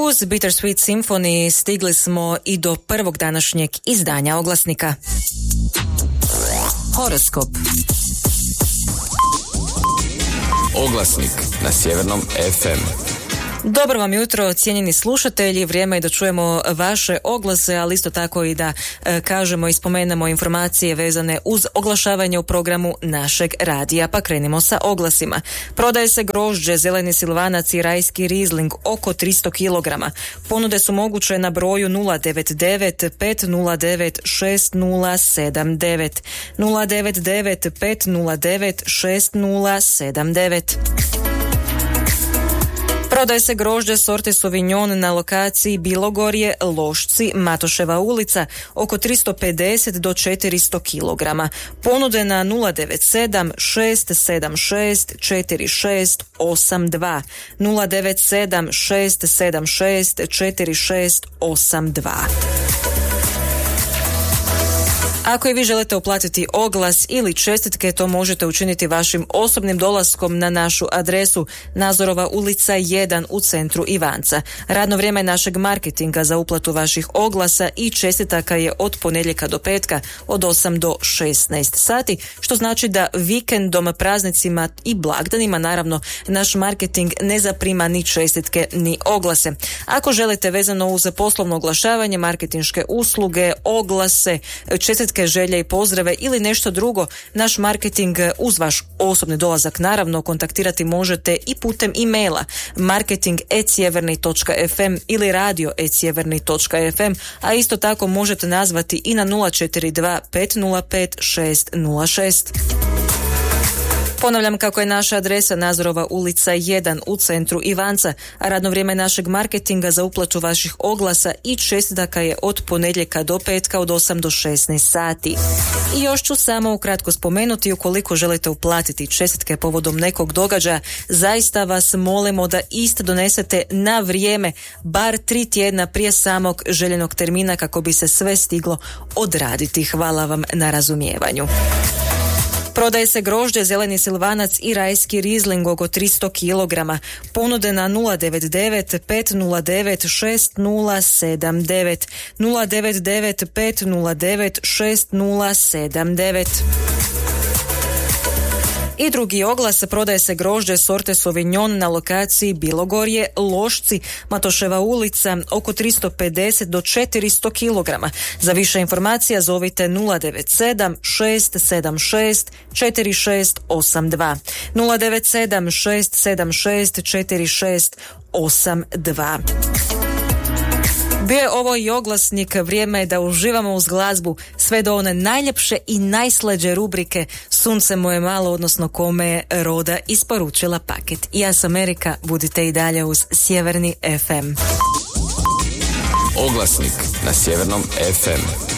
Uz Bittersweet Symphony stigli smo i do prvog današnjeg izdanja oglasnika. Horoskop. Oglasnik na Sjevernom FM. Dobro vam jutro, cijenjeni slušatelji, vrijeme je da čujemo vaše oglase, ali isto tako i da kažemo i spomenemo informacije vezane uz oglašavanje u programu našeg radija. Pa krenimo sa oglasima. Prodaje se grožđe, zeleni silvanac i rajski rizling oko 300 kg. Ponude su moguće na broju 099 509 6079. 099 509 6079. Prodaje se grožđe sorte Sauvignon na lokaciji Bilogorje, Lošci, Matoševa ulica, oko 350 do 400 kg. Ponude na 097 676 4682. 097 676 4682. Ako i vi želite uplatiti oglas ili čestitke, to možete učiniti vašim osobnim dolaskom na našu adresu Nazorova ulica 1 u centru Ivanca. Radno vrijeme našeg marketinga za uplatu vaših oglasa i čestitaka je od ponedjeljka do petka od 8 do 16 sati, što znači da vikendom, praznicima i blagdanima naravno naš marketing ne zaprima ni čestitke ni oglase. Ako želite vezano uz poslovno oglašavanje, marketinške usluge, oglase, čestitke, želje i pozdrave ili nešto drugo, naš marketing uz vaš osobni dolazak naravno kontaktirati možete i putem e-maila marketing@sjeverni.fm ili radio@sjeverni.fm, a isto tako možete nazvati i na 042 505 606. Ponavljam kako je naša adresa Nazorova ulica 1 u centru Ivanca, a radno vrijeme našeg marketinga za uplatu vaših oglasa i čestitaka je od ponedjeljka do petka od 8 do 16 sati. I još ću samo ukratko spomenuti, ukoliko želite uplatiti čestitke povodom nekog događaja, zaista vas molimo da iste donesete na vrijeme, bar 3 tjedna prije samog željenog termina kako bi se sve stiglo odraditi. Hvala vam na razumijevanju. Prodaje se grožđe, zeleni silvanac i rajski rizling oko 300 kg. Ponude na 099 509 6079. 099 509 6079. I drugi oglas, prodaje se grožđe sorte Sauvignon na lokaciji Bilogorje, Lošci, Matoševa ulica, oko 350 do 400 kg. Za više informacija zovite 097 676 4682. 097 676 4682. Bio je ovo i oglasnik, vrijeme je da uživamo uz glazbu sve do one najljepše i najslađe rubrike Sunce moje malo, odnosno kome je Roda isporučila paket. Ja sam Erika, budite i dalje uz Sjeverni FM. Oglasnik na Sjevernom FM.